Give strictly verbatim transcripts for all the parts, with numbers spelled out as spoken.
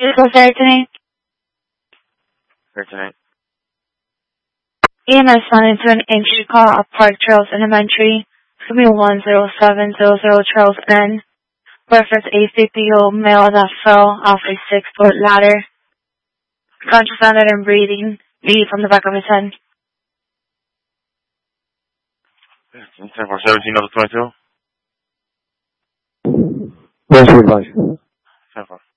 This was there tonight. Here tonight. E M S one into an entry call at Park Trails Elementary. It's going to be one zero seven zero zero Charles N. Reference a fifty-year-old male that fell off a six-foot ladder. Conscious sounded and breathing. Bleed from the back of his head. ten four seventeen over twenty-two. Yes, we advise. ten four.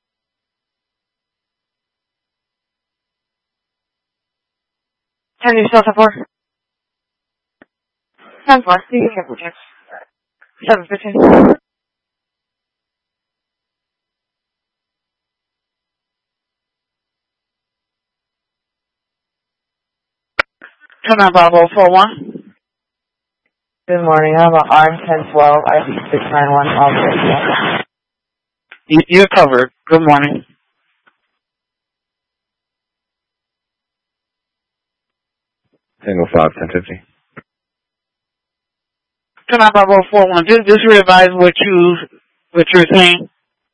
Turn yourself up for. ten four. You can project. seven fifteen. Come on, Bravo four one. Good morning. I have an arm ten twelve, I D six nine one, all You, you're covered. Good morning. Tango five, ten fifty. Come on, Bravo four one. Just, just revise what you, what you're saying.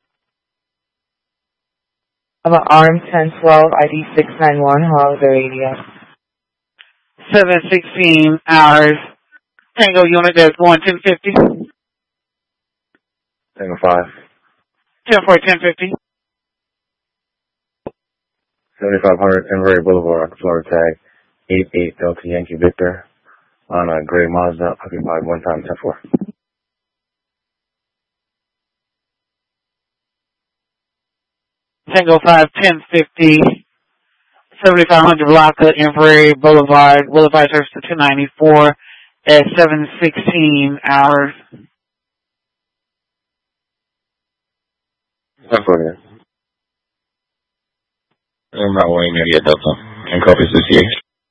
I have an arm ten twelve, I D six nine one, how is the radio? seven sixteen hours. Tango unit that's going ten fifty. Tango five. ten four, ten fifty. seventy-five hundred Emory Boulevard, Florida tag. eight eight Delta Yankee Victor. On a gray Mazda, occupied one time, ten four. Tango five, ten fifty. seventy-five hundred Blocker, Emory Boulevard. Boulevard service to two ninety-four at seven sixteen hours. ten four here. I'm not waiting to get Delta. And copy C C H.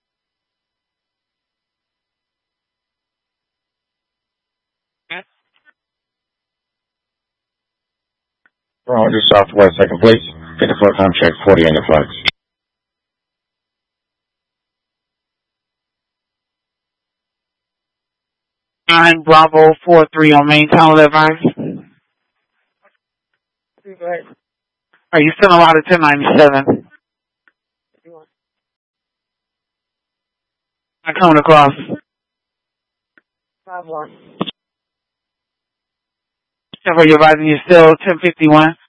Roger, Southwest, second place. Get the flight time check, forty on your flights. Nine Bravo four three on main town advice. Go ahead. Are you still allowed at ten ninety-seven? I'm coming across. five one. Are you advising you're still ten fifty-one?